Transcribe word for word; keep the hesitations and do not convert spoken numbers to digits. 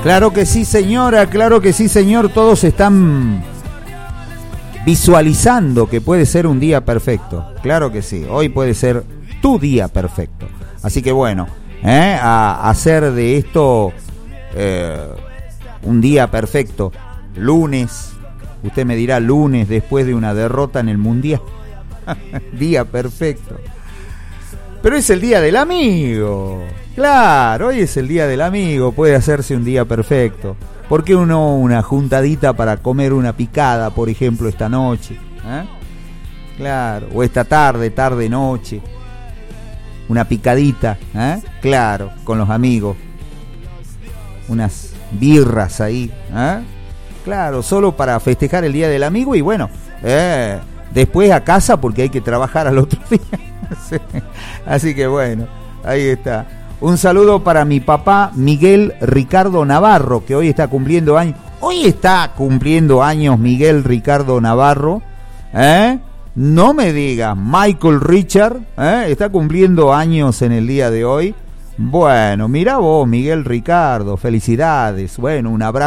Claro que sí, señora, claro que sí, señor. Todos están visualizando que puede ser un día perfecto. Claro que sí, hoy puede ser tu día perfecto. Así que bueno, ¿eh? a, a hacer de esto eh, un día perfecto. Lunes, usted me dirá lunes después de una derrota en el Mundial. Día perfecto. Pero es el día del amigo. Claro, hoy es el día del amigo. Puede hacerse un día perfecto. ¿Por qué uno una juntadita para comer una picada, por ejemplo, esta noche? ¿Eh? Claro, o esta tarde, tarde, noche. Una picadita, ¿eh? Claro, con los amigos. Unas birras ahí, ¿eh? Claro, solo para festejar el día del amigo y bueno, eh, después a casa porque hay que trabajar al otro día. Sí. Así que bueno, ahí está. Un saludo para mi papá Miguel Ricardo Navarro, que hoy está cumpliendo años. Hoy está cumpliendo años Miguel Ricardo Navarro, ¿eh? No me digas, Michael Richard, ¿eh? Está cumpliendo años en el día de hoy. Bueno, mira vos, Miguel Ricardo, felicidades. Bueno, un abrazo.